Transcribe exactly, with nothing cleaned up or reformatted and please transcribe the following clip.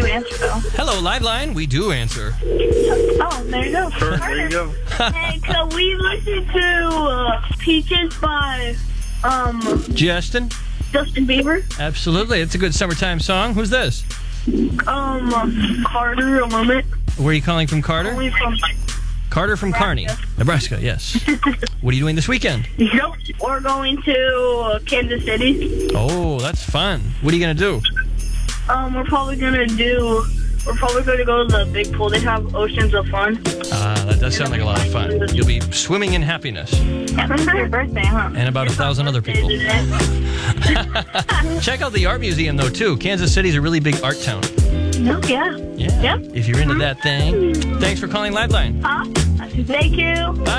answer, though. Hello, Liveline. We do answer. Oh, there you go. There you go. Hey, can we listen to uh, Peaches by um Justin? Justin Bieber? Absolutely. It's a good summertime song. Who's this? Um, Carter, a moment. Where are you calling from, Carter? Only from... Carter from Kearney, Nebraska, yes. What are you doing this weekend? Yep. We're going to uh, Kansas City. Oh, that's fun. What are you going to do? Um, we're probably going to do... We're probably going to go to the big pool. They have Oceans of Fun. Ah, that does sound like a lot of fun. You'll be swimming in happiness. Yeah, it's your birthday, huh? And about a thousand other people. Check out the art museum, though, too. Kansas City's a really big art town. No, yeah. Yeah. Yep. If you're into that thing. Thanks for calling Liveline. Huh? Thank you. Bye.